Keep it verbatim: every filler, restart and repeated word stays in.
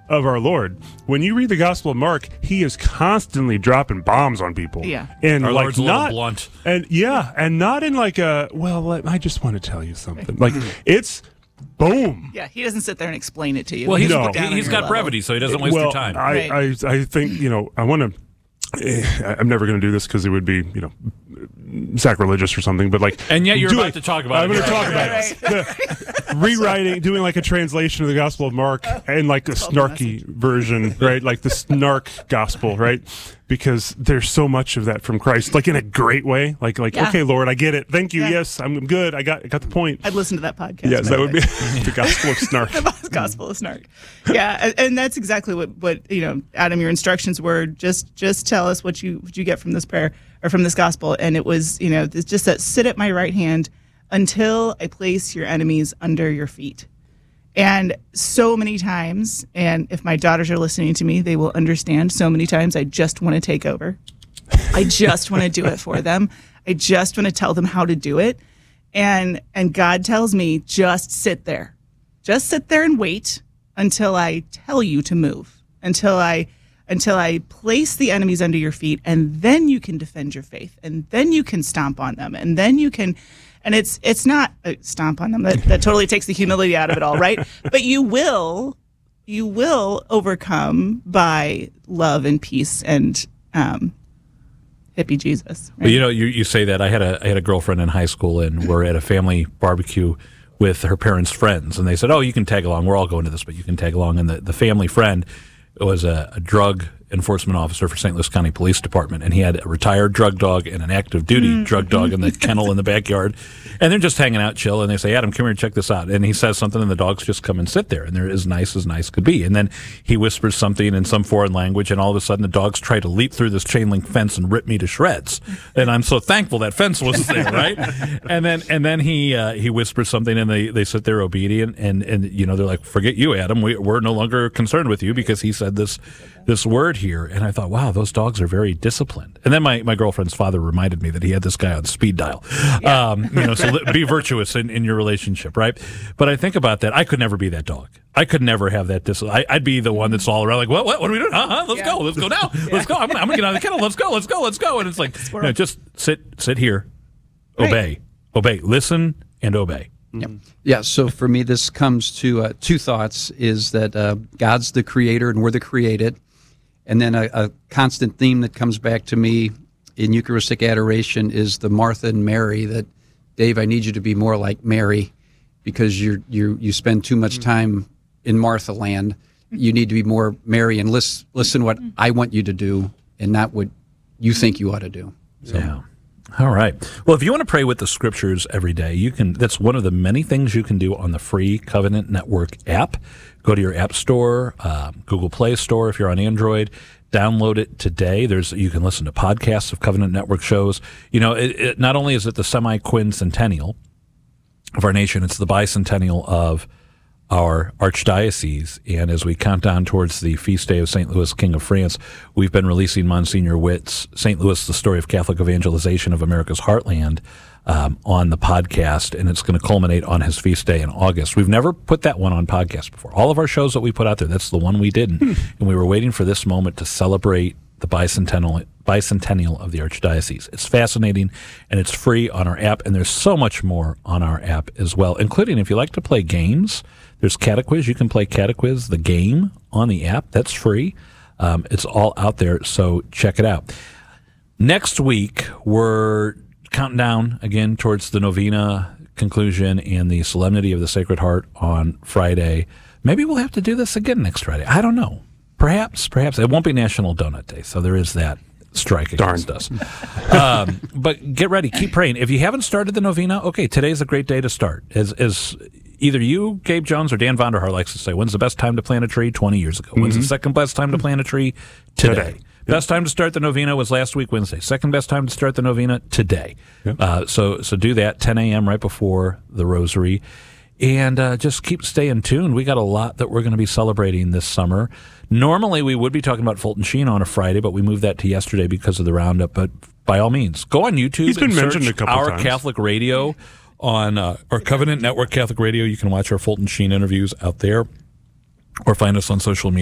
of our Lord. When you read the Gospel of Mark, he is constantly dropping bombs on people. Yeah. And Our like Lord's a not little blunt. And yeah, and not in like a, well, I just want to tell you something. Like it's boom. Yeah, he doesn't sit there and explain it to you. Well, he's, No. Put down on he's your got level. brevity, so he doesn't waste well, your time. I, Right. I, I think, you know, I want to, I'm never going to do this because it would be, you know, sacrilegious or something, but like. And yet you're do about it. to talk about I'm it. going to talk about Right, it. The, rewriting, doing like a translation of the Gospel of Mark and like a snarky version, right? Like the snark gospel, right? Because there's so much of that from Christ, like in a great way. Like, like, Yeah. okay, Lord, I get it. Thank you. Yeah. Yes, I'm good. I got, I got the point. I'd listen to that podcast. Yes, by that the would be way. the Gospel of Snark. The Gospel of Snark. Yeah, and, and that's exactly what, what you know, Adam. Your instructions were just just tell us what you what you get from this prayer or from this gospel, and it was you know it's just that sit at my right hand until I place your enemies under your feet. And so many times, and if my daughters are listening to me, they will understand. So many times, I just want to take over. I just want to do it for them. I just want to tell them how to do it. And and God tells me, just sit there. Just sit there and wait until I tell you to move. Until I until I place the enemies under your feet, and then you can defend your faith. And then you can stomp on them. And then you can and it's it's not uh, stomp on them. That that totally takes the humility out of it all, right? But you will you will overcome by love and peace and um hippie Jesus. Right? But you know, you, you say that. I had a I had a girlfriend in high school, and we're at a family barbecue with her parents' friends, and they said, "Oh, you can tag along. We're all going to this, but you can tag along." And the, the family friend was a, a drug enforcement officer for Saint Louis County Police Department, and he had a retired drug dog and an active duty mm-hmm. drug dog in the kennel in the backyard, and they're just hanging out, chill, and they say, "Adam, come here and check this out." And he says something, and the dogs just come and sit there, and they're as nice as nice could be. And then he whispers something in some foreign language, and all of a sudden the dogs try to leap through this chain link fence and rip me to shreds. And I'm so thankful that fence was there, right? And then and then he uh, he whispers something, and they, they sit there obedient, and, and you know they're like, "Forget you, Adam. We, we're no longer concerned with you because he said this this word here." And I thought, wow, those dogs are very disciplined. And then my, my girlfriend's father reminded me that he had this guy on speed dial. Yeah. Um, you know, so be virtuous in, in your relationship, right? But I think about that. I could never be that dog. I could never have that discipline. I'd be the one that's all around like, what, what, what are we doing? Uh-huh, let's yeah. go. Let's go now. Yeah. Let's go. I'm going to get out of the kennel. Let's go. Let's go. Let's go. And it's like, you know, just sit, sit here, obey, right. obey, listen and obey. Yep. Yeah, so for me, this comes to uh, two thoughts, is that uh, God's the creator and we're the created. And then a, a constant theme that comes back to me in Eucharistic adoration is the Martha and Mary, that, Dave, I need you to be more like Mary because you're, you you spend too much time in Martha land. You need to be more Mary and listen, listen what I want you to do and not what you think you ought to do. So. Yeah. All right. Well, if you want to pray with the scriptures every day, you can. That's one of the many things you can do on the free Covenant Network app. Go to your app store, uh, Google Play Store if you're on Android. Download it today. There's you can listen to podcasts of Covenant Network shows. You know, it, it, not only is it the semi-quincentennial of our nation, it's the bicentennial of our archdiocese. And as we count down towards the feast day of Saint Louis, King of France, we've been releasing Monsignor Witt's Saint Louis, the Story of Catholic Evangelization of America's Heartland um, on the podcast, and it's going to culminate on his feast day in August. We've never put that one on podcast before. All of our shows that we put out there, that's the one we didn't. And we were waiting for this moment to celebrate the bicentennial bicentennial of the Archdiocese. It's fascinating, and it's free on our app, and there's so much more on our app as well, including if you like to play games. There's Catequiz. You can play Catequiz, the game, on the app. That's free. Um, it's all out there, so check it out. Next week, we're counting down again towards the novena conclusion and the Solemnity of the Sacred Heart on Friday. Maybe we'll have to do this again next Friday. I don't know. Perhaps, perhaps. It won't be National Donut Day, so there is that strike against Darn. us. Um, but get ready. Keep praying. If you haven't started the novena, okay, today's a great day to start. As, as either you, Gabe Jones, or Dan Vonderhaar likes to say, when's the best time to plant a tree? twenty years ago. When's mm-hmm. the second best time to plant a tree? Today. Today. Best time to start the novena was last week, Wednesday. Second best time to start the novena, today. Yep. Uh, so so do that, ten a.m. right before the rosary. And uh, just keep staying tuned. We got a lot that we're going to be celebrating this summer. Normally, we would be talking about Fulton Sheen on a Friday, but we moved that to yesterday because of the roundup. But by all means, go on YouTube. He's been and mentioned search a couple Our times. Catholic Radio on uh, our Covenant Network Catholic Radio. You can watch our Fulton Sheen interviews out there or find us on social media.